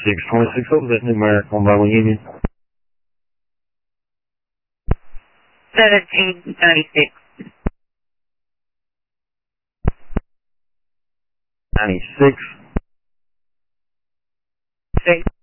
626, what was that numeric on Bowling Union? 1796. 96. 6.